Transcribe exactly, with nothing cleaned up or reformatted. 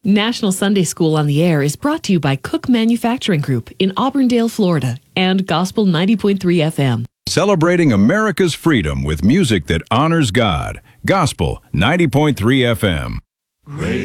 National Sunday School on the Air is brought to you by Cook Manufacturing Group in Auburndale, Florida, and Gospel ninety point three F M. Celebrating America's freedom with music that honors God. Gospel ninety point three F M.